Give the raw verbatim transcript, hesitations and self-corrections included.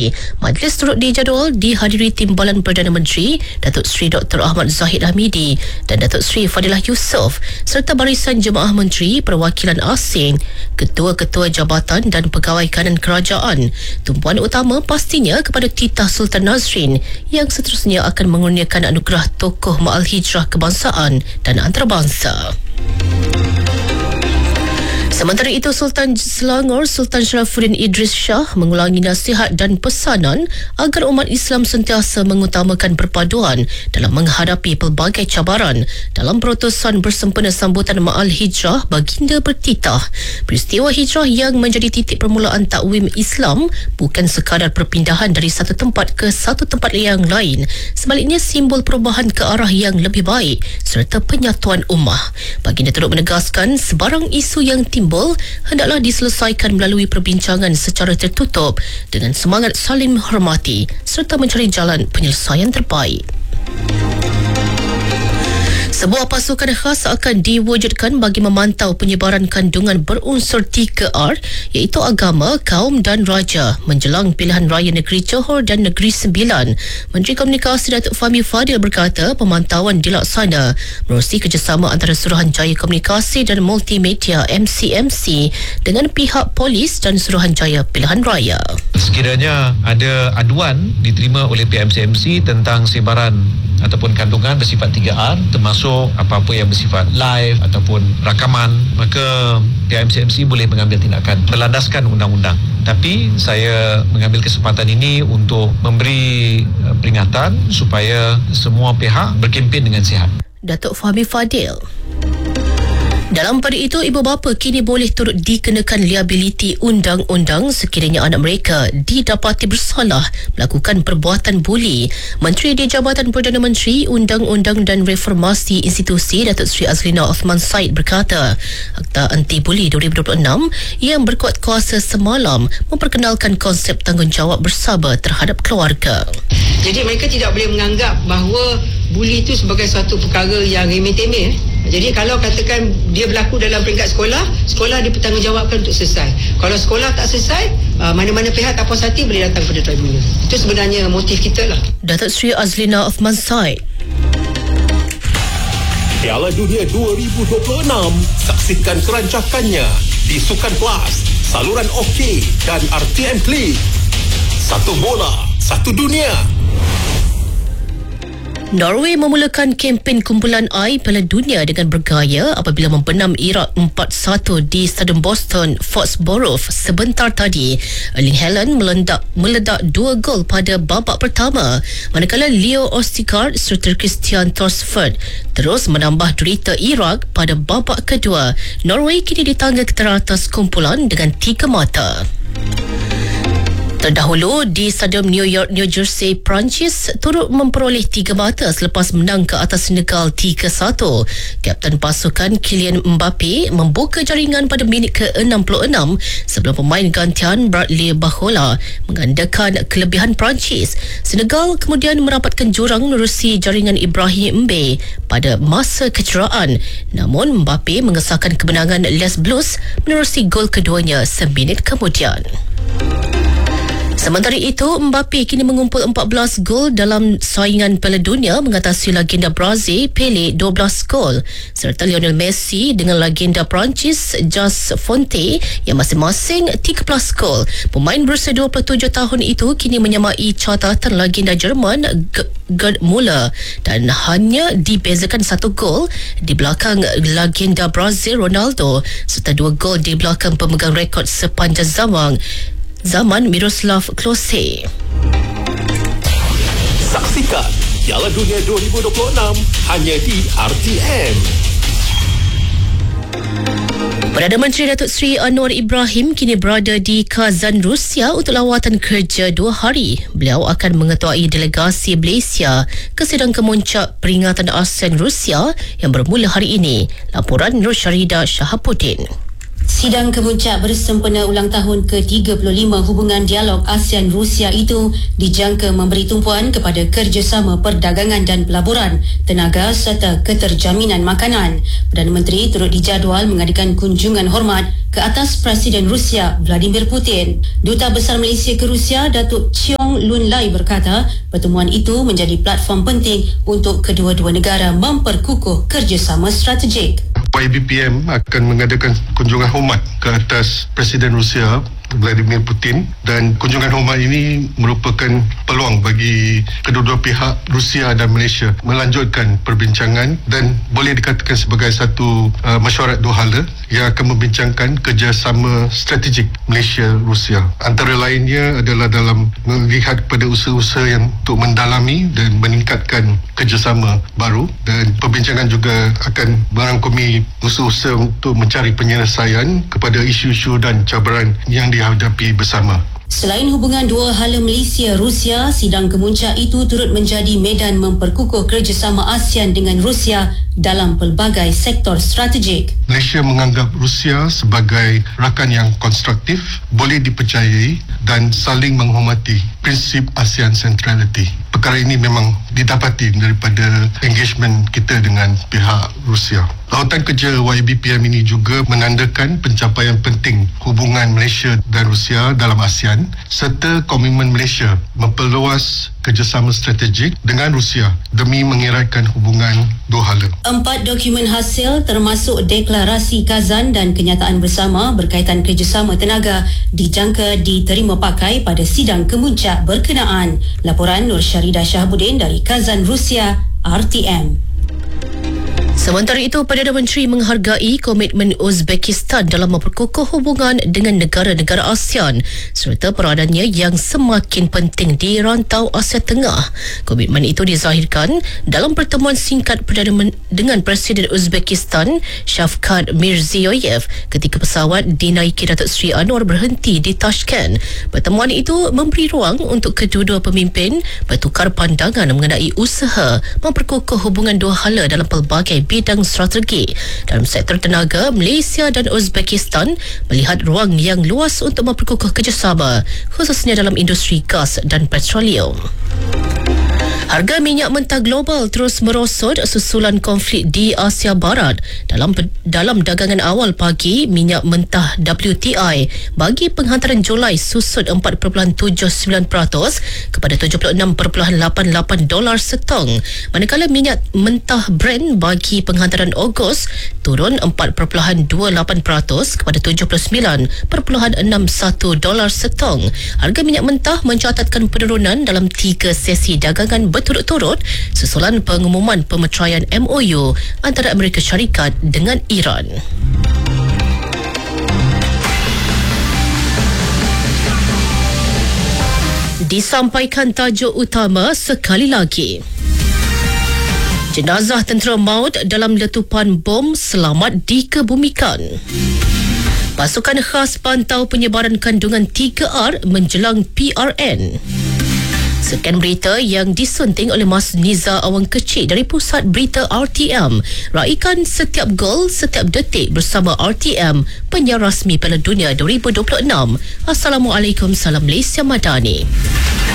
Menteri. Majlis turut dijadual dihadiri Timbalan Perdana Menteri Datuk Seri Doktor Ahmad Zahid Hamidi dan Datuk Seri Fadilah Yusof serta barisan Jemaah Menteri, Perwakilan Asing, Ketua-Ketua Jabatan dan Pegawai Kanan Kerajaan. Tumpuan utama pastinya kepada Titah Sultan Nazrin yang seterusnya akan mengurniakan anugerah Tokoh Ma'al Hijrah Kebangsaan dan Antarabangsa. Sementara itu, Sultan Selangor Sultan Sharafuddin Idris Shah mengulangi nasihat dan pesanan agar umat Islam sentiasa mengutamakan perpaduan dalam menghadapi pelbagai cabaran. Dalam perutusan bersempena sambutan Ma'al Hijrah Baginda bertitah, peristiwa hijrah yang menjadi titik permulaan takwim Islam bukan sekadar perpindahan dari satu tempat ke satu tempat yang lain, sebaliknya simbol perubahan ke arah yang lebih baik serta penyatuan ummah. Baginda turut menegaskan sebarang isu yang timbul hendaklah diselesaikan melalui perbincangan secara tertutup dengan semangat saling menghormati serta mencari jalan penyelesaian terbaik. Sebuah pasukan khas akan diwujudkan bagi memantau penyebaran kandungan berunsur tiga R iaitu agama, kaum dan raja menjelang pilihan raya negeri Johor dan Negeri Sembilan. Menteri Komunikasi Datuk Fahmi Fadil berkata pemantauan dilaksana menerusi kerjasama antara Suruhanjaya Komunikasi dan Multimedia M C M C dengan pihak polis dan Suruhanjaya Pilihan Raya. Sekiranya ada aduan diterima oleh pihak M C M C tentang sebaran ataupun kandungan bersifat tiga R termasuk apa-apa yang bersifat live ataupun rakaman, maka pihak M C M C boleh mengambil tindakan berlandaskan undang-undang. Tapi saya mengambil kesempatan ini untuk memberi peringatan supaya semua pihak berkempen dengan sihat. Datuk Fahmi Fadil. Dalam pada itu, ibu bapa kini boleh turut dikenakan liabiliti undang-undang sekiranya anak mereka didapati bersalah melakukan perbuatan buli. Menteri di Jabatan Perdana Menteri, Undang-Undang dan Reformasi Institusi Datuk Seri Azlina Othman Said berkata, Akta Anti-Buli dua ribu dua puluh enam yang berkuat kuasa semalam memperkenalkan konsep tanggungjawab bersabar terhadap keluarga. Jadi mereka tidak boleh menganggap bahawa buli itu sebagai satu perkara yang remeh-temeh. Jadi kalau katakan dia berlaku dalam peringkat sekolah, sekolah dipertanggungjawabkan untuk selesai. Kalau sekolah tak selesai, mana-mana pihak tak puas hati boleh datang pada tribunal. Itu sebenarnya motif kita lah. Datuk Seri Azlina Othman Said. Piala Dunia dua ribu dua puluh enam, saksikan kerancakannya di Sukan Plus, saluran OK dan R T M Klik. Satu bola, satu dunia. Norway memulakan kempen kumpulan I Piala Dunia dengan bergaya apabila membenam Iraq empat satu di Stadium Boston Foxborough sebentar tadi. Erling Haaland meledak, meledak dua gol pada babak pertama, manakala Leo Ostigard serta Christian Thorsford terus menambah derita Iraq pada babak kedua. Norway kini di tangga teratas kumpulan dengan tiga mata. Terdahulu di Stadium New York, New Jersey, Perancis turut memperoleh tiga mata selepas menang ke atas Senegal tiga satu. Kapten pasukan Kylian Mbappe membuka jaringan pada minit ke enam puluh enam sebelum pemain gantian Bradley Barcola menggandakan kelebihan Perancis. Senegal kemudian merapatkan jurang menerusi jaringan Ibrahim Mbe pada masa kecederaan. Namun Mbappe mengesahkan kemenangan Les Blues menerusi gol keduanya seminit kemudian. Sementara itu, Mbappe kini mengumpul empat belas gol dalam saingan Piala Dunia mengatasi legenda Brazil Pele dua belas gol serta Lionel Messi dengan legenda Perancis Just Fonte yang masing-masing tiga belas gol. Pemain berusia dua puluh tujuh tahun itu kini menyamai catatan legenda Jerman Gerd Müller dan hanya dibezakan satu gol di belakang legenda Brazil Ronaldo serta dua gol di belakang pemegang rekod sepanjang zaman zaman Miroslav Klose. Saksikan Piala Dunia dua ribu dua puluh enam hanya di R T M. Perdana Menteri Datuk Seri Anwar Ibrahim kini berada di Kazan, Rusia untuk lawatan kerja dua hari. Beliau akan mengetuai delegasi Malaysia ke sidang kemuncak peringatan ASEAN Rusia yang bermula hari ini. Laporan Nur Syarida Shahabuddin. Sidang kemuncak bersempena ulang tahun ke tiga puluh lima hubungan dialog ASEAN-Rusia itu dijangka memberi tumpuan kepada kerjasama perdagangan dan pelaburan, tenaga serta keterjaminan makanan. Perdana Menteri turut dijadual mengadakan kunjungan hormat ke atas Presiden Rusia Vladimir Putin. Duta Besar Malaysia ke Rusia, Datuk Cheong Lun Lai berkata, pertemuan itu menjadi platform penting untuk kedua-dua negara memperkukuh kerjasama strategik. Y B P M akan mengadakan kunjungan hormat ke atas Presiden Rusia Vladimir Putin, dan kunjungan hormat ini merupakan peluang bagi kedua-dua pihak Rusia dan Malaysia melanjutkan perbincangan dan boleh dikatakan sebagai satu uh, mesyuarat dua hala yang akan membincangkan kerjasama strategik Malaysia-Rusia. Antara lainnya adalah dalam melihat pada usaha-usaha yang untuk mendalami dan meningkatkan kerjasama baru, dan perbincangan juga akan merangkumi usaha-usaha untuk mencari penyelesaian kepada isu-isu dan cabaran yang dihadapi bersama. Selain hubungan dua hala Malaysia-Rusia, sidang kemuncak itu turut menjadi medan memperkukuh kerjasama ASEAN dengan Rusia dalam pelbagai sektor strategik. Malaysia menganggap Rusia sebagai rakan yang konstruktif, boleh dipercayai dan saling menghormati prinsip ASEAN Centrality. Perkara ini memang didapati daripada engagement kita dengan pihak Rusia. Lautan kerja Y B P M ini juga menandakan pencapaian penting hubungan Malaysia dan Rusia dalam ASEAN serta komitmen Malaysia memperluas kerjasama strategik dengan Rusia demi mengeratkan hubungan dua hala. Empat dokumen hasil termasuk deklarasi Kazan dan kenyataan bersama berkaitan kerjasama tenaga dijangka diterima pakai pada sidang kemuncak berkenaan. Laporan Nur Syaridah Shahabuddin dari Kazan, Rusia, R T M. Sementara itu, Perdana Menteri menghargai komitmen Uzbekistan dalam memperkukuh hubungan dengan negara-negara ASEAN serta peranannya yang semakin penting di rantau Asia Tengah. Komitmen itu dizahirkan dalam pertemuan singkat Perdana Men- dengan Presiden Uzbekistan Shavkat Mirziyoyev ketika pesawat dinaiki Datuk Seri Anwar berhenti di Tashkent. Pertemuan itu memberi ruang untuk kedua-dua pemimpin bertukar pandangan mengenai usaha memperkukuh hubungan dua hala dalam pelbagai bidang strategi. Dalam sektor tenaga, Malaysia dan Uzbekistan melihat ruang yang luas untuk memperkukuh kerjasama, khususnya dalam industri gas dan petroleum. Harga minyak mentah global terus merosot susulan konflik di Asia Barat. Dalam dalam dagangan awal pagi, minyak mentah W T I bagi penghantaran Julai susut empat perpuluhan tujuh sembilan peratus kepada tujuh puluh enam perpuluhan lapan lapan dolar setong. Manakala minyak mentah Brent bagi penghantaran Ogos turun empat perpuluhan dua lapan peratus kepada tujuh puluh sembilan perpuluhan enam satu dolar setong. Harga minyak mentah mencatatkan penurunan dalam tiga sesi dagangan berturut-turut susulan pengumuman pemeteraian M O U antara Amerika Syarikat dengan Iran. Disampaikan tajuk utama sekali lagi. Jenazah tentera maut dalam letupan bom selamat dikebumikan. Pasukan khas pantau penyebaran kandungan tiga R menjelang P R N. Sekian berita yang disunting oleh Mas Niza Awang Kecil dari Pusat Berita R T M. Raikan setiap gol, setiap detik bersama R T M, penyiar rasmi Piala Dunia dua ribu dua puluh enam. Assalamualaikum, salam Malaysia Madani.